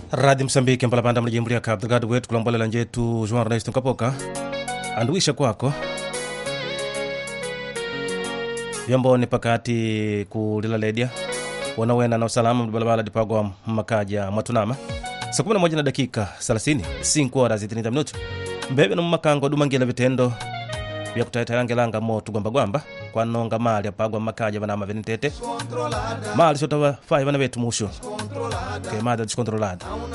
Rádio Moçambique mpalapanda mlijimbulia ya Cabo Delgado wetu kulambolela njetu João Ernesto Nkapoka anduisha kwako vyamboni pakati kulila ledia wanawena na usalama mbalabala dipagwa makaja matunama saa 11 na dakika 30 5 horas e 30 minutos mbebe na makango dumangila vitendo vya kutaitayangelanga moto gwamba kwa nonga mali apagwa makaja vanama venitete mali sota fai vana vetu musho ke mada descontrolada